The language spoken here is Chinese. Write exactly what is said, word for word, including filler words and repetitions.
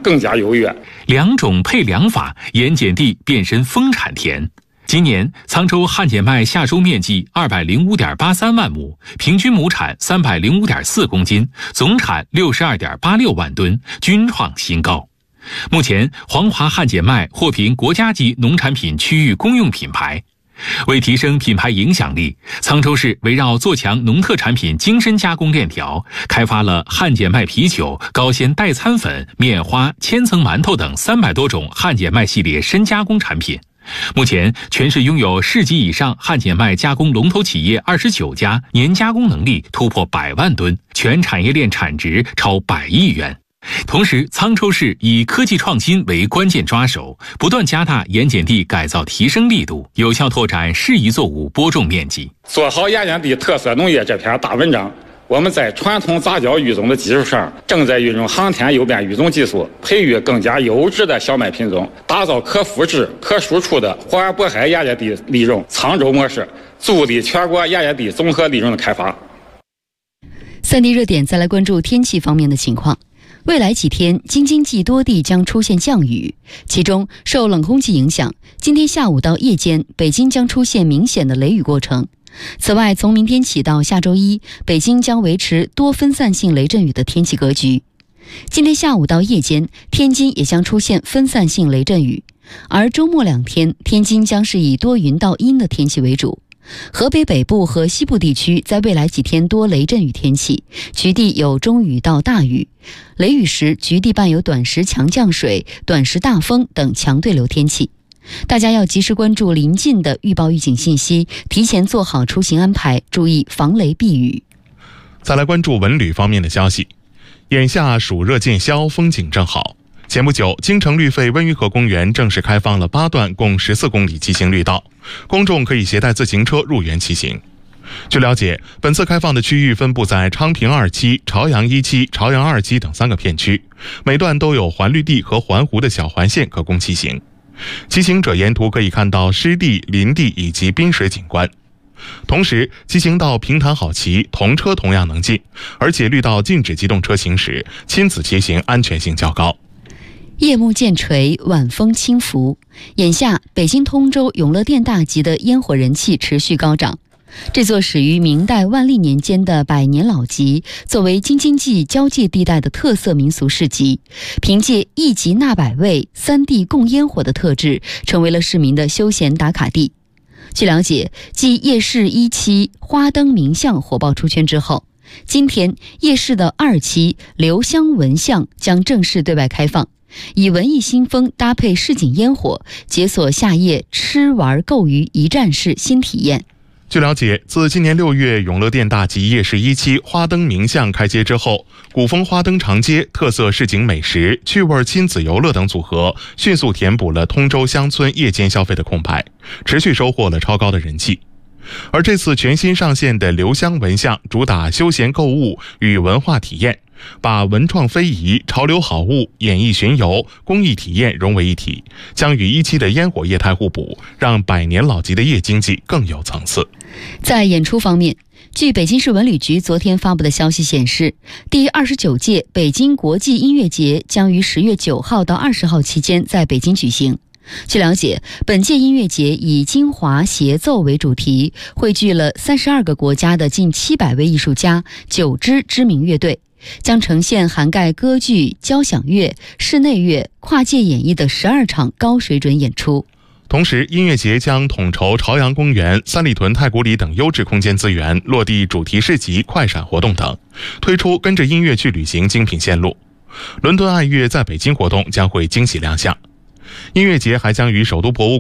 更加优越。 两种配粮法，盐碱地变身丰产田。今年沧州旱碱麦夏收面积二百零五点八三万亩，平均亩产三百零五点四公斤，总产六十二点八六万吨，均创新高。目前，黄华旱碱麦获评国家级农产品区域公用品牌。为提升品牌影响力，沧州市围绕做强农特产品精深加工链条，开发了旱碱麦啤酒、高纤代餐粉、面花、千层馒头等三百多种旱碱麦系列深加工产品。目前，全市拥有市级以上旱碱麦加工龙头企业二十九家，年加工能力突破百万吨，全产业链产值超百亿元。同时，沧州市以科技创新为关键抓手，不断加大盐碱地改造提升力度，有效拓展适宜作物播种面积。 做好盐碱地特色农业这篇大文章，我们在传统杂交育种的基础上，正在运用航天诱变育种技术，培育更加优质的小麦品种，打造可复制、可输出的华而渤海盐碱地利润沧州模式，助力全国盐碱地综合利润的开发。 三地热点，再来关注天气方面的情况。未来几天，京津冀多地将出现降雨，其中受冷空气影响，今天下午到夜间，北京将出现明显的雷雨过程。此外，从明天起到下周一，北京将维持多分散性雷阵雨的天气格局。今天下午到夜间，天津也将出现分散性雷阵雨，而周末两天，天津将是以多云到阴的天气为主。河北北部和西部地区在未来几天多雷阵雨天气，局地有中雨到大雨，雷雨时局地伴有短时强降水、短时大风等强对流天气。大家要及时关注临近的预报预警信息，提前做好出行安排，注意防雷避雨。 再来关注文旅方面的消息。眼下暑热渐消，风景正好。前不久，京城绿肺温榆河公园正式开放了八段共十四公里骑行绿道，公众可以携带自行车入园骑行。据了解，本次开放的区域分布在昌平二期、朝阳一期、朝阳二期等三个片区，每段都有环绿地和环湖的小环线可供骑行。骑行者沿途可以看到湿地、林地以及滨水景观。同时，骑行道平坦好骑，同车同样能进，而且绿道禁止机动车行驶，亲子骑行安全性较高。 夜幕渐垂，晚风轻拂，眼下北京通州永乐殿大集的烟火人气持续高涨。这座始于明代万历年间的百年老集，作为京津冀交界地带的特色民俗市集，凭借一集纳百味、三地共烟火的特质，成为了市民的休闲打卡地。据了解，继夜市一期花灯明巷火爆出圈之后，今天夜市的二期留香文巷将正式对外开放，以文艺新风搭配市井烟火，解锁夏夜吃玩购娱一站式新体验。 据了解，自今年六月永乐殿大集夜市一期花灯明巷开街之后，古风花灯长街、特色市井美食、趣味亲子游乐等组合迅速填补了通州乡村夜间消费的空白，持续收获了超高的人气。而这次全新上线的留香文巷主打休闲购物与文化体验，把文创非遗、潮流好物、演艺巡游、公益体验融为一体，将与一期的烟火业态互补，让百年老集的夜经济更有层次。 在演出方面，据北京市文旅局昨天发布的消息显示，第二十九届北京国际音乐节将于十月九号到二十号期间在北京举行。据了解，本届音乐节以京华协奏为主题，汇聚了三十二个国家的近七百位艺术家、九支知名乐队，将呈现涵盖歌剧、交响乐、室内乐、跨界演绎的十二场高水准演出。 同时，音乐节将统筹朝阳公园、三里屯太古里等优质空间资源，落地主题市集、快闪活动等，推出跟着音乐去旅行精品线路。伦敦爱乐在北京活动将会惊喜亮相。音乐节还将与首都博物馆